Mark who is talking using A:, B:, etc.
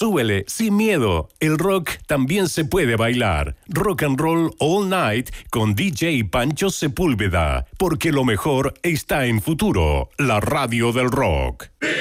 A: súbele, sin miedo. El rock también se puede bailar. Rock and Roll All Night con DJ Pancho Sepúlveda. Porque lo mejor está en Futuro, la radio del rock.